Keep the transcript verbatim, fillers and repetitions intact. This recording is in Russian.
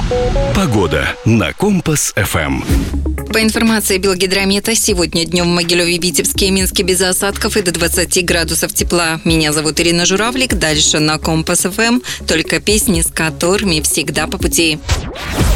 Погода на Компас-ФМ. По информации Белгидромета, сегодня днем в Могилеве, Витебске и Минске без осадков и до двадцати градусов тепла. Меня зовут Ирина Журавлик. Дальше на Компас-ФМ только песни, с которыми всегда по пути.